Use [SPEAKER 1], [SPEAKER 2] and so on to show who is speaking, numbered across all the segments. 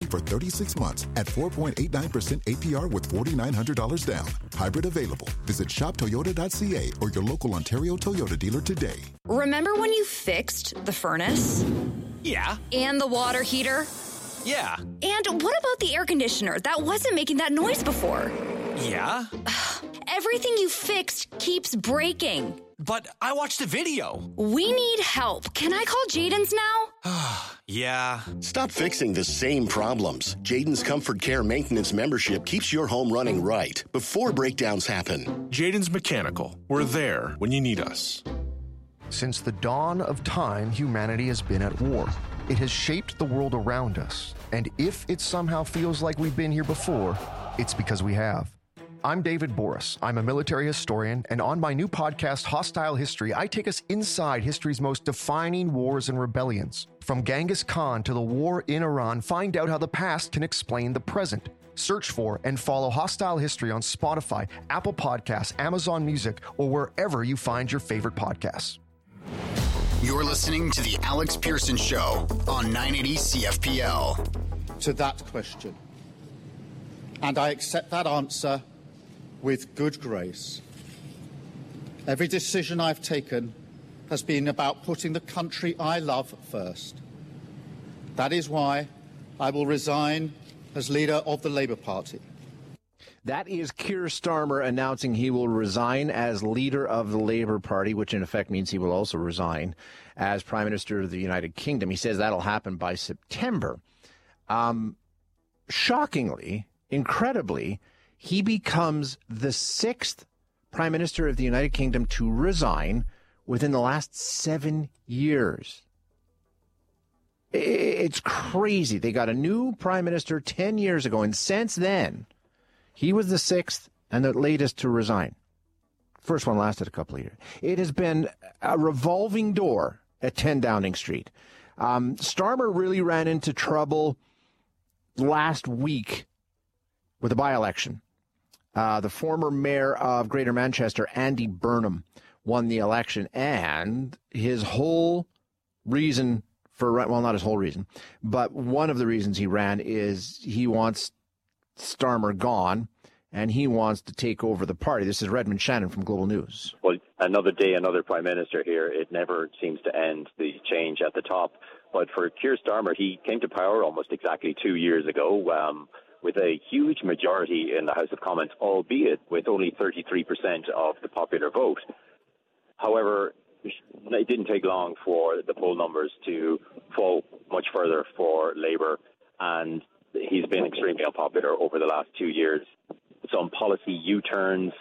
[SPEAKER 1] for 36 months at 4.89% APR with $4,900 down. Hybrid available. Visit shoptoyota.ca or your local Ontario Toyota dealer today.
[SPEAKER 2] Remember when you fixed the furnace?
[SPEAKER 3] Yeah.
[SPEAKER 2] And the water heater?
[SPEAKER 3] Yeah.
[SPEAKER 2] And what about the air conditioner that wasn't making that noise before?
[SPEAKER 3] Yeah.
[SPEAKER 2] Everything you fixed keeps breaking.
[SPEAKER 3] But I watched a video.
[SPEAKER 2] We need help. Can I call Jaden's now?
[SPEAKER 3] Yeah.
[SPEAKER 4] Stop fixing the same problems. Jaden's Comfort Care Maintenance membership keeps your home running right before breakdowns happen.
[SPEAKER 5] Jaden's Mechanical. We're there when you need us.
[SPEAKER 6] Since the dawn of time, humanity has been at war. It has shaped the world around us. And if it somehow feels like we've been here before, it's because we have. I'm David Boris. I'm a military historian, and on my new podcast, Hostile History, I take us inside history's most defining wars and rebellions. From Genghis Khan to the war in Iran, find out how the past can explain the present. Search for and follow Hostile History on Spotify, Apple Podcasts, Amazon Music, or wherever you find your favorite podcasts.
[SPEAKER 7] You're listening to The Alex Pearson Show on 980 CFPL.
[SPEAKER 8] To that question, and I accept that answer with good grace. Every decision I've taken has been about putting the country I love first. That is why I will resign as leader of the Labour Party.
[SPEAKER 9] That is Keir Starmer announcing he will resign as leader of the Labour Party, which in effect means he will also resign as Prime Minister of the United Kingdom. He says that'll happen by September. Shockingly, incredibly, he becomes the sixth Prime Minister of the United Kingdom to resign within the last 7 years. It's crazy. They got a new Prime Minister 10 years ago, and since then, he was the sixth and the latest to resign. First one lasted a couple of years. It has been a revolving door at 10 Downing Street. Starmer really ran into trouble last week with a by-election. The former mayor of Greater Manchester, Andy Burnham, won the election, and his whole reason for, well, not his whole reason, but one of the reasons he ran is he wants Starmer gone, and he wants to take over the party. This is Redmond Shannon from Global News.
[SPEAKER 10] Well, another day, another prime minister here. It never seems to end, the change at the top. But for Keir Starmer, he came to power almost exactly 2 years ago, with a huge majority in the House of Commons, albeit with only 33% of the popular vote. However, it didn't take long for the poll numbers to fall much further for Labour, and he's been extremely unpopular over the last 2 years. Some policy U-turns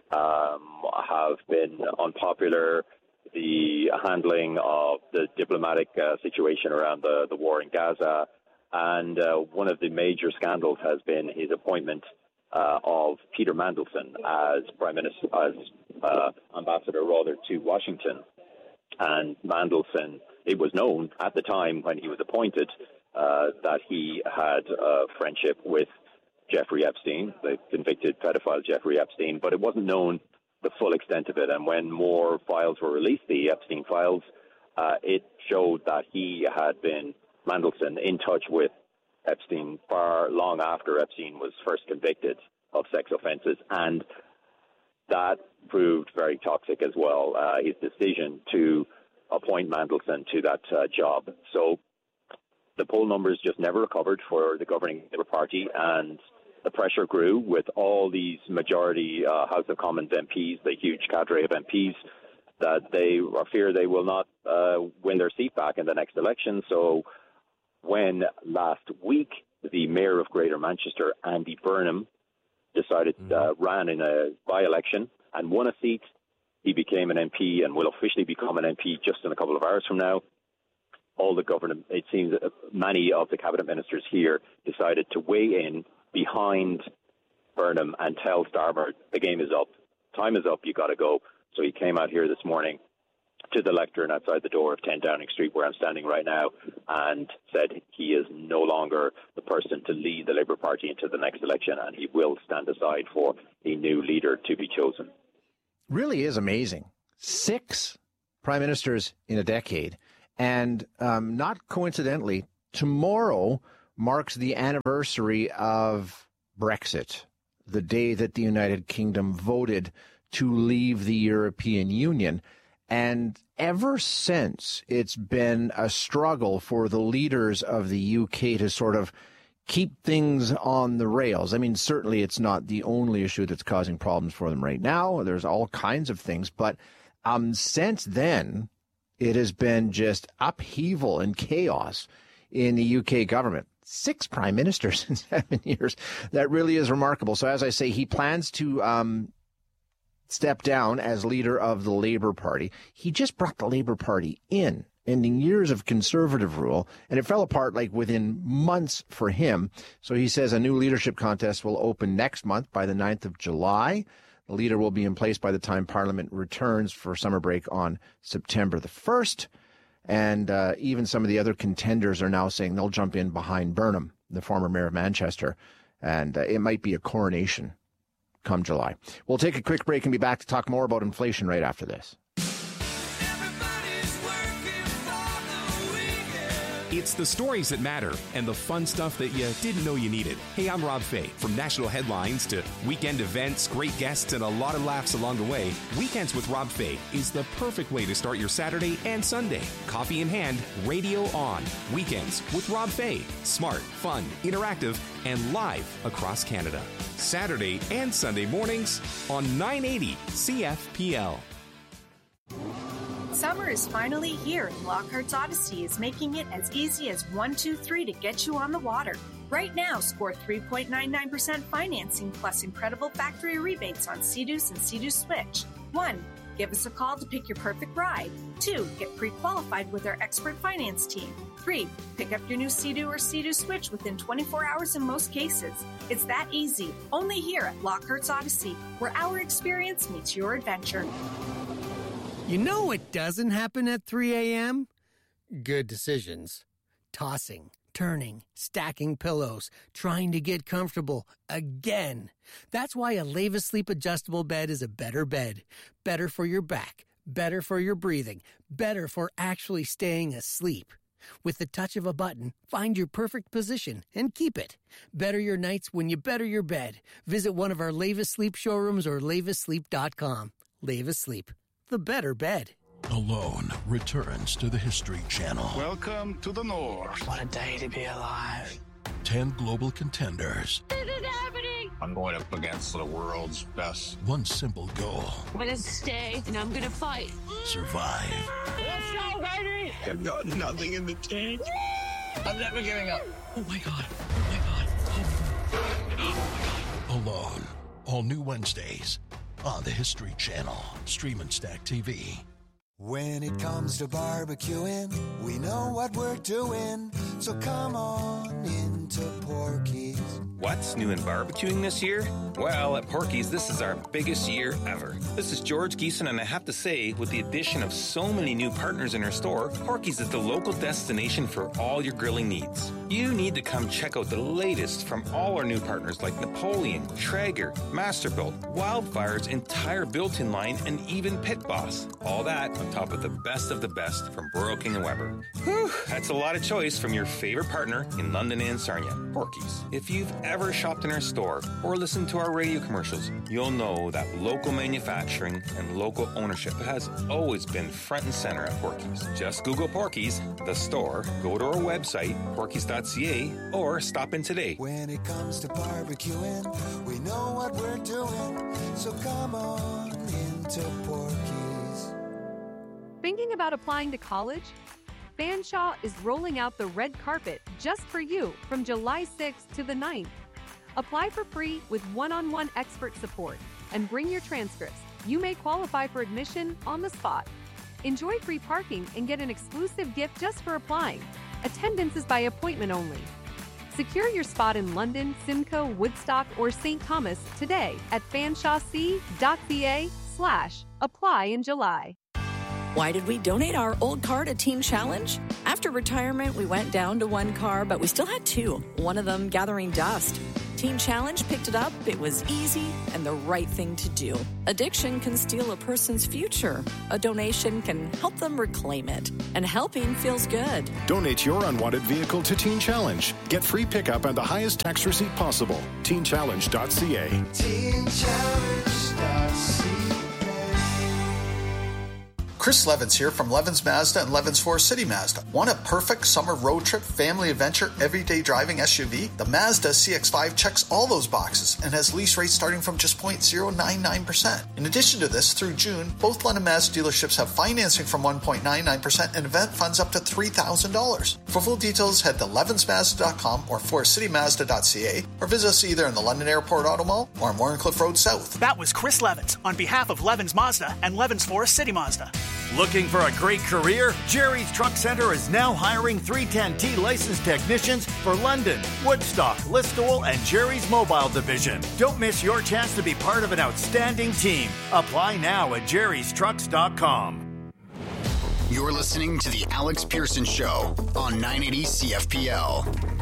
[SPEAKER 10] have been unpopular. The handling of the diplomatic situation around the war in Gaza, and one of the major scandals has been his appointment of Peter Mandelson as Prime Minister, as ambassador rather to Washington. And Mandelson, it was known at the time when he was appointed that he had a friendship with Jeffrey Epstein, the convicted pedophile Jeffrey Epstein, but it wasn't known the full extent of it. And when more files were released, the Epstein files, it showed that he had been, Mandelson, in touch with Epstein far long after Epstein was first convicted of sex offenses, and that proved very toxic as well, his decision to appoint Mandelson to that job. So the poll numbers just never recovered for the governing Labour Party, and the pressure grew with all these majority House of Commons MPs, the huge cadre of MPs, that they fear they will not win their seat back in the next election. So when last week the mayor of Greater Manchester, Andy Burnham, decided ran in a by-election and won a seat, he became an MP and will officially become an MP just in a couple of hours from now. All the government, it seems that many of the cabinet ministers here decided to weigh in behind Burnham and tell Starmer, the game is up, time is up, you got to go. So he came out here this morning to the lectern outside the door of 10 Downing Street, where I'm standing right now, and said he is no longer the person to lead the Labour Party into the next election, and he will stand aside for a new leader to be chosen.
[SPEAKER 9] Really is amazing. 6 prime ministers in a decade. And not coincidentally, tomorrow marks the anniversary of Brexit, the day that the United Kingdom voted to leave the European Union. And ever since, it's been a struggle for the leaders of the UK to sort of keep things on the rails. I mean, certainly it's not the only issue that's causing problems for them right now. There's all kinds of things. But since then, it has been just upheaval and chaos in the UK government. 6 prime ministers in 7 years. That really is remarkable. So as I say, he plans to step down as leader of the Labour Party. He just brought the Labour Party in, ending years of conservative rule, and it fell apart like within months for him. So he says a new leadership contest will open next month by the 9th of July. The leader will be in place by the time Parliament returns for summer break on September the 1st. And even some of the other contenders are now saying they'll jump in behind Burnham, the former mayor of Manchester, and it might be a coronation come July. We'll take a quick break and be back to talk more about inflation right after this.
[SPEAKER 11] It's the stories that matter and the fun stuff that you didn't know you needed. Hey, I'm Rob Fay. From national headlines to weekend events, great guests, and a lot of laughs along the way, Weekends with Rob Fay is the perfect way to start your Saturday and Sunday. Coffee in hand, radio on. Weekends with Rob Fay. Smart, fun, interactive, and live across Canada. Saturday and Sunday mornings on 980 CFPL.
[SPEAKER 12] Summer is finally here, and Lockhart's Odyssey is making it as easy as 1, 2, 3 to get you on the water. Right now, score 3.99% financing plus incredible factory rebates on Sea-Doos and Sea-Doo Switch. 1. Give us a call to pick your perfect ride. 2. Get pre-qualified with our expert finance team. 3. Pick up your new Sea-Doo or Sea-Doo Switch within 24 hours in most cases. It's that easy. Only here at Lockhart's Odyssey, where our experience meets your adventure.
[SPEAKER 13] You know what doesn't happen at 3 a.m.? Good decisions. Tossing, turning, stacking pillows, trying to get comfortable again. That's why a Leva Sleep adjustable bed is a better bed. Better for your back, better for your breathing, better for actually staying asleep. With the touch of a button, find your perfect position and keep it. Better your nights when you better your bed. Visit one of our Leva Sleep showrooms or levasleep.com. Leva Sleep. The better bed.
[SPEAKER 14] Alone returns to the History Channel.
[SPEAKER 15] Welcome to the North.
[SPEAKER 16] What a day to be alive.
[SPEAKER 14] 10 global contenders.
[SPEAKER 16] This is happening.
[SPEAKER 15] I'm going up against the world's best.
[SPEAKER 14] One simple goal.
[SPEAKER 16] I'm going to stay and I'm going to fight.
[SPEAKER 14] Survive.
[SPEAKER 16] Let's go, baby.
[SPEAKER 15] I've got nothing in the tank. I'm never giving up.
[SPEAKER 14] Oh my God. Oh my God. Oh my God. Alone. All new Wednesdays on the History Channel. Stream and Stack TV.
[SPEAKER 17] When it comes to barbecuing, we know what we're doing. So come on into Porky's.
[SPEAKER 18] What's new in barbecuing this year? Well, at Porky's, this is our biggest year ever. This is George Geeson, and I have to say, with the addition of so many new partners in our store, Porky's is the local destination for all your grilling needs. You need to come check out the latest from all our new partners like Napoleon, Traeger, Masterbuilt, Wildfire's entire built-in line, and even Pit Boss. All that on top of the best from Burrow King and Weber. Whew, that's a lot of choice from your favorite partner in London and Sarnia, Porky's. If you've ever shopped in our store or listened to our radio commercials, you'll know that local manufacturing and local ownership has always been front and center at Porky's. Just Google Porky's, the store, go to our website, porkys.ca, or stop in today.
[SPEAKER 17] When it comes to barbecuing, we know what we're doing, so come on into Porky's.
[SPEAKER 19] Thinking about applying to college? Fanshawe is rolling out the red carpet just for you from July 6th to the 9th. Apply for free with one-on-one expert support and bring your transcripts. You may qualify for admission on the spot. Enjoy free parking and get an exclusive gift just for applying. Attendance is by appointment only. Secure your spot in London, Simcoe, Woodstock, or St. Thomas today at fanshawec.ca/apply in July.
[SPEAKER 20] Why did we donate our old car to Teen Challenge? After retirement, we went down to one car, but we still had two, one of them gathering dust. Teen Challenge picked it up, it was easy, and the right thing to do. Addiction can steal a person's future. A donation can help them reclaim it. And helping feels good.
[SPEAKER 21] Donate your unwanted vehicle to Teen Challenge. Get free pickup and the highest tax receipt possible. TeenChallenge.ca.
[SPEAKER 17] TeenChallenge.ca.
[SPEAKER 22] Chris Levins here from Levins Mazda and Levins Forest City Mazda. Want a perfect summer road trip, family adventure, everyday driving SUV? The Mazda CX-5 checks all those boxes and has lease rates starting from just 0.099%. In addition to this, through June, both London Mazda dealerships have financing from 1.99% and event funds up to $3,000. For full details, head to levinsmazda.com or forestcitymazda.ca or visit us either in the London Airport Auto Mall or on Warrencliffe Road South.
[SPEAKER 23] That was Chris Levins on behalf of Levins Mazda and Levins Forest City Mazda.
[SPEAKER 24] Looking for a great career? Jerry's Truck Center is now hiring 310T licensed technicians for London, Woodstock, Listowel, and Jerry's Mobile Division. Don't miss your chance to be part of an outstanding team. Apply now at jerrystrucks.com.
[SPEAKER 7] You're listening to The Alex Pearson Show on 980 CFPL.